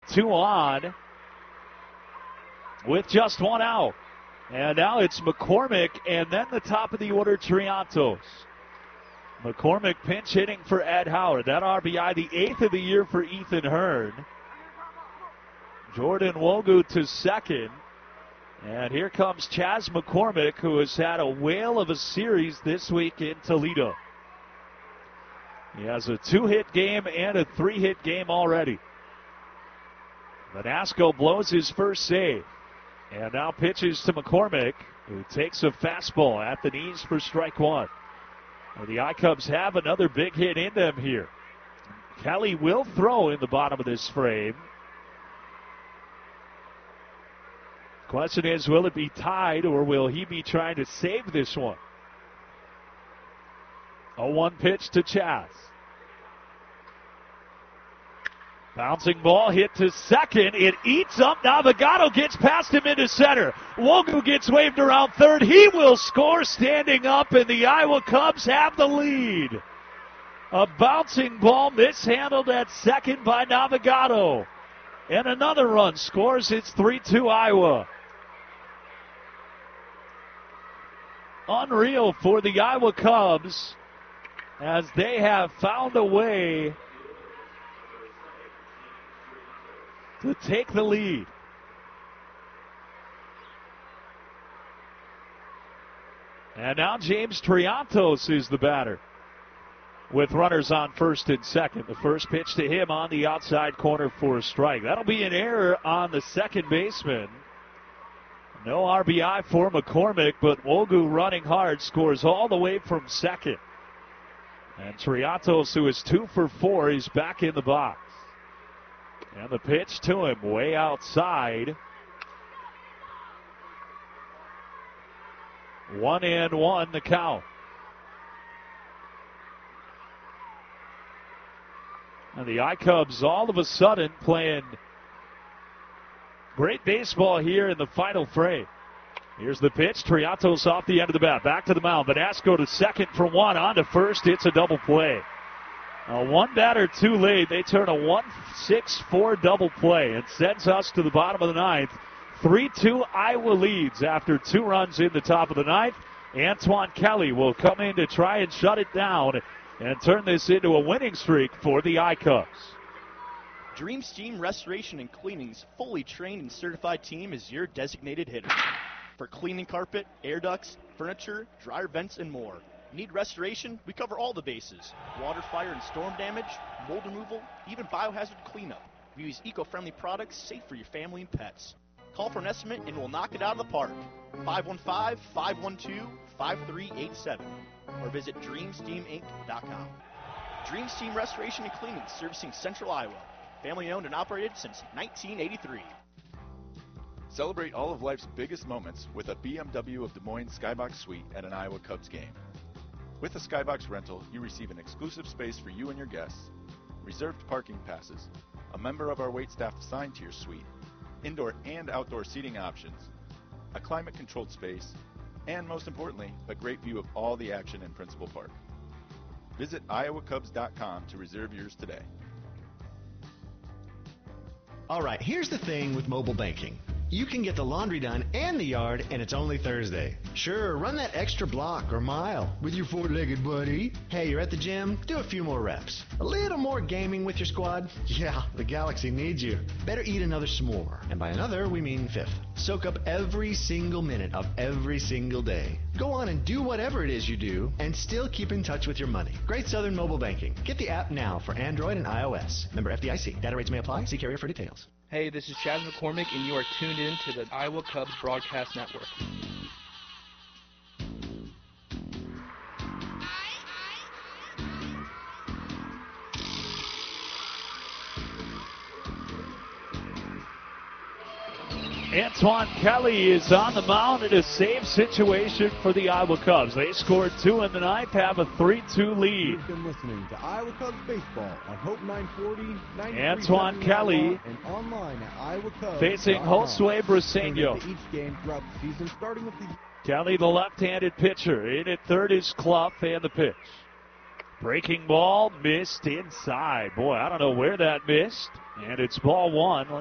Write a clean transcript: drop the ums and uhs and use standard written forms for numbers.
2 on with just 1 out. And now it's McCormick and then the top of the order, Triantos. McCormick pinch hitting for Ed Howard. That RBI, the 8th of the year for Ethan Hearn. Jordan Wogu to second. And here comes Chas McCormick, who has had a whale of a series this week in Toledo. He has a 2-hit game and a 3-hit game already. Vanasco blows his first save. And now pitches to McCormick, who takes a fastball at the knees for strike 1. And the I-Cubs have another big hit in them here. Kelly will throw in the bottom of this frame. Question is, will it be tied or will he be trying to save this one? 0-1 pitch to Chas. Bouncing ball hit to second. It eats up. Navigado gets past him into center. Wogu gets waved around third. He will score standing up, and the Iowa Cubs have the lead. A bouncing ball mishandled at second by Navigado. And another run scores. It's 3-2 Iowa. Unreal for the Iowa Cubs as they have found a way to take the lead. And now James Triantos is the batter with runners on first and second. The first pitch to him on the outside corner for a strike. That'll be an error on the second baseman. No RBI for McCormick, but Wogu running hard scores all the way from second. And Triantos, who is 2 for 4, is back in the box. And the pitch to him way outside. 1-1 the count. And the I-Cubs all of a sudden playing great baseball here in the final frame. Here's the pitch. Triantos off the end of the bat. Back to the mound. Vanasco to second for 1. On to first. It's a double play. One batter too late. They turn a 1-6-4 double play. It sends us to the bottom of the 9th. 3-2 Iowa leads after 2 runs in the top of the 9th. Antoine Kelly will come in to try and shut it down and turn this into a winning streak for the I-Cubs. Dream Steam Restoration and Cleaning's fully trained and certified team is your designated hitter. For cleaning carpet, air ducts, furniture, dryer vents, and more. Need restoration? We cover all the bases. Water, fire, and storm damage, mold removal, even biohazard cleanup. We use eco-friendly products safe for your family and pets. Call for an estimate and we'll knock it out of the park. 515-512-5387 or visit DreamSteamInc.com. Dream Steam Restoration and Cleaning, servicing Central Iowa. Family owned and operated since 1983. Celebrate all of life's biggest moments with a BMW of Des Moines Skybox Suite at an Iowa Cubs game. With a Skybox rental, you receive an exclusive space for you and your guests, reserved parking passes, a member of our waitstaff assigned to your suite, indoor and outdoor seating options, a climate-controlled space, and most importantly, a great view of all the action in Principal Park. Visit iowacubs.com to reserve yours today. All right, here's the thing with mobile banking. You can get the laundry done and the yard, and it's only Thursday. Sure, run that extra block or mile with your four-legged buddy. Hey, you're at the gym? Do a few more reps. A little more gaming with your squad? Yeah, the Galaxy needs you. Better eat another s'more. And by another, we mean fifth. Soak up every single minute of every single day. Go on and do whatever it is you do, and still keep in touch with your money. Great Southern Mobile Banking. Get the app now for Android and iOS. Member FDIC. Data rates may apply. See carrier for details. Hey, this is Chas McCormick, and you are tuned in to the Iowa Cubs Broadcast Network. Antoine Kelly is on the mound in a save situation for the Iowa Cubs. They scored 2 in the 9th, have a 3-2 lead. You've been listening to Iowa Cubs baseball on Hope 940, Antoine Kelly and online at iowacubs.com. facing Josue Briseño. Each game throughout the season, starting with the Kelly, the left-handed pitcher. In at third is Clough, and the pitch. Breaking ball missed inside. Boy, I don't know where that missed. And it's ball 1.